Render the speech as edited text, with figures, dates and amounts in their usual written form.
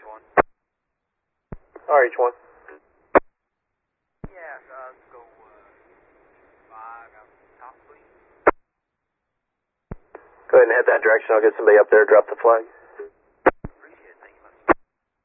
RH1. Yeah, let's go 5 out top, please. Go ahead and head that direction. I'll get somebody up there, drop the flag.